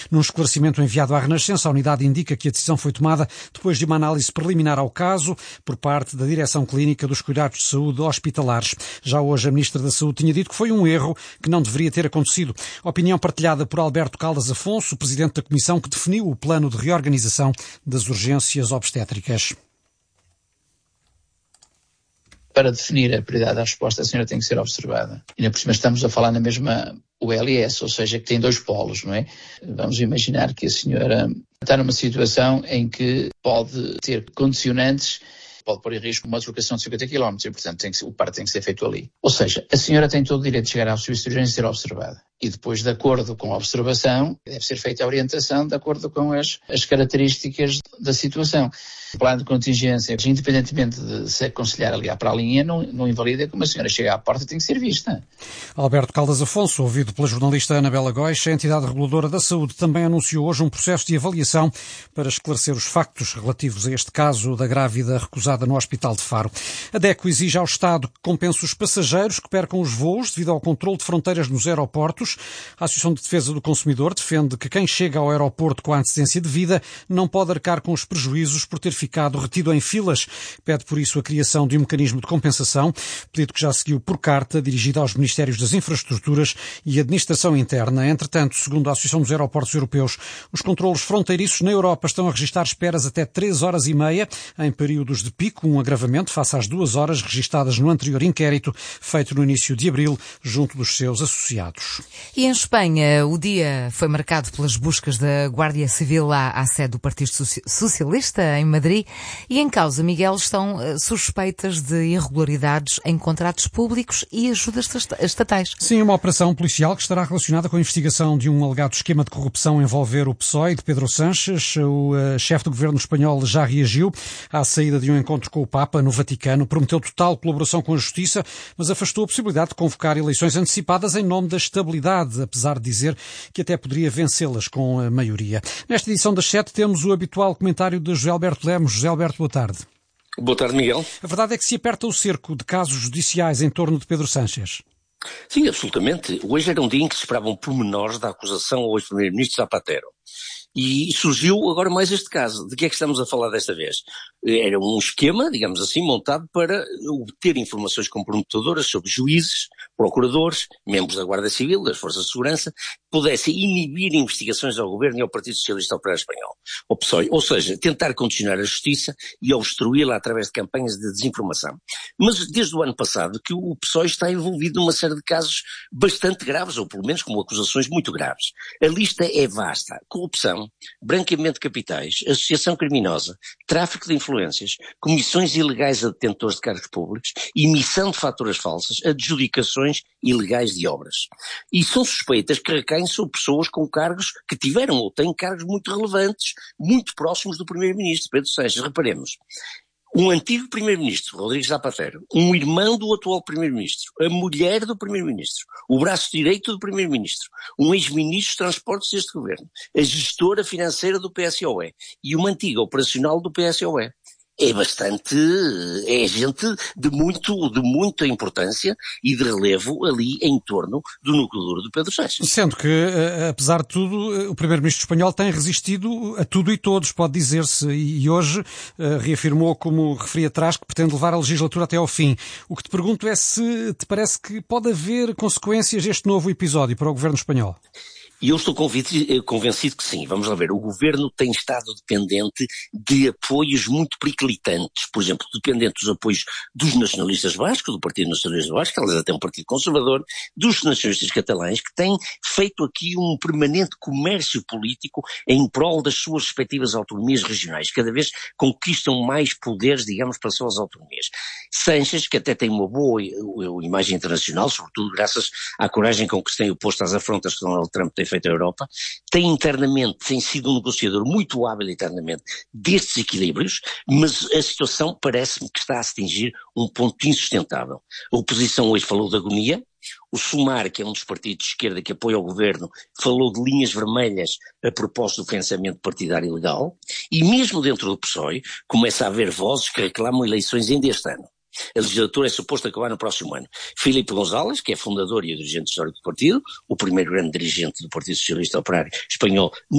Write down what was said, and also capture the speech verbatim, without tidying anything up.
Num esclarecimento enviado à Renascença, a unidade indica que a decisão foi tomada depois de uma análise preliminar ao caso por parte da Direção Clínica dos Cuidados de Saúde Hospitalares. Já hoje a Ministra da Saúde tinha dito que foi um erro que não deveria ter acontecido. Opinião partilhada por Alberto Caldas Afonso, Presidente da Comissão que definiu o plano de reorganização das urgências obstétricas. Para definir a prioridade da resposta, a senhora tem que ser observada. E, por cima, estamos a falar na mesma U L S, ou seja, que tem dois polos, não é? Vamos imaginar que a senhora está numa situação em que pode ter condicionantes, pode pôr em risco uma deslocação de cinquenta quilómetros e, portanto, tem que ser, o parto tem que ser feito ali. Ou seja, a senhora tem todo o direito de chegar ao serviço de urgência e ser observada. E depois, de acordo com a observação, deve ser feita a orientação de acordo com as, as características da situação. O plano de contingência, independentemente de se aconselhar a ligar para a linha, não, não invalida que uma senhora chega à porta e tem que ser vista. Alberto Caldas Afonso, ouvido pela jornalista Anabela Góis, a entidade reguladora da saúde também anunciou hoje um processo de avaliação para esclarecer os factos relativos a este caso da grávida recusada no Hospital de Faro. A DECO exige ao Estado que compense os passageiros que percam os voos devido ao controle de fronteiras nos aeroportos. A Associação de Defesa do Consumidor defende que quem chega ao aeroporto com a antecedência devida não pode arcar com os prejuízos por ter ficado retido em filas. Pede por isso a criação de um mecanismo de compensação, pedido que já seguiu por carta dirigida aos Ministérios das Infraestruturas e Administração Interna. Entretanto, segundo a Associação dos Aeroportos Europeus, os controlos fronteiriços na Europa estão a registrar esperas até três horas e meia em períodos de pico, um agravamento face às duas horas registadas no anterior inquérito feito no início de abril junto dos seus associados. E em Espanha, o dia foi marcado pelas buscas da Guardia Civil à, à sede do Partido Socialista em Madrid e em causa, Miguel, estão suspeitas de irregularidades em contratos públicos e ajudas estatais. Sim, uma operação policial que estará relacionada com a investigação de um alegado esquema de corrupção a envolver o P S O E de Pedro Sánchez. O uh, chefe do governo espanhol já reagiu à saída de um encontro com o Papa no Vaticano, prometeu total colaboração com a Justiça, mas afastou a possibilidade de convocar eleições antecipadas em nome da estabilidade, apesar de dizer que até poderia vencê-las com a maioria. Nesta edição das sete temos o habitual comentário de José Alberto Lemos. José Alberto, boa tarde. Boa tarde, Miguel. A verdade é que se aperta o cerco de casos judiciais em torno de Pedro Sánchez. Sim, absolutamente. Hoje era um dia em que se esperavam pormenores da acusação ao ex-primeiro-ministro Zapatero. E surgiu agora mais este caso. De que é que estamos a falar desta vez? Era um esquema, digamos assim, montado para obter informações comprometedoras sobre juízes, procuradores, membros da Guarda Civil, das Forças de Segurança, que pudessem inibir investigações ao Governo e ao Partido Socialista Operário Espanhol, o P S O E. Ou seja, tentar condicionar a Justiça e obstruí-la através de campanhas de desinformação. Mas desde o ano passado que o P S O E está envolvido numa série de casos bastante graves, ou pelo menos com acusações muito graves. A lista é vasta. Corrupção, branqueamento de capitais, associação criminosa, tráfico de influências, comissões ilegais a detentores de cargos públicos, emissão de faturas falsas, adjudicações ilegais de obras. E são suspeitas que recaem sobre pessoas com cargos que tiveram ou têm cargos muito relevantes, muito próximos do primeiro-ministro, Pedro Sánchez. Reparemos. Um antigo primeiro-ministro, Rodrigo Zapatero, um irmão do atual primeiro-ministro, a mulher do primeiro-ministro, o braço direito do primeiro-ministro, um ex-ministro de transportes deste governo, a gestora financeira do P S O E e uma antiga operacional do P S O E. É bastante, é gente de muito, de muita importância e de relevo ali em torno do núcleo duro do Pedro Sánchez. Sendo que, apesar de tudo, o primeiro-ministro espanhol tem resistido a tudo e todos, pode dizer-se, e hoje reafirmou, como referi atrás, que pretende levar a legislatura até ao fim. O que te pergunto é se te parece que pode haver consequências deste novo episódio para o governo espanhol. E eu estou convencido, convencido que sim. Vamos lá ver. O governo tem estado dependente de apoios muito periclitantes. Por exemplo, dependente dos apoios dos nacionalistas bascos, do Partido Nacionalista Basco, aliás até um partido conservador, dos nacionalistas catalães, que têm feito aqui um permanente comércio político em prol das suas respectivas autonomias regionais. Cada vez conquistam mais poderes, digamos, para as suas autonomias. Sánchez, que até tem uma boa imagem internacional, sobretudo graças à coragem com que se tem oposto às afrontas que Donald Trump tem feito à Europa, tem internamente, tem sido um negociador muito hábil internamente destes equilíbrios, mas a situação parece-me que está a atingir um ponto insustentável. A oposição hoje falou de agonia, o Sumar, que é um dos partidos de esquerda que apoia o governo, falou de linhas vermelhas a propósito do financiamento partidário ilegal, e mesmo dentro do P S O E começa a haver vozes que reclamam eleições ainda este ano. A legislatura é suposta acabar no próximo ano. Filipe González, que é fundador e dirigente histórico do partido, o primeiro grande dirigente do Partido Socialista Operário Espanhol,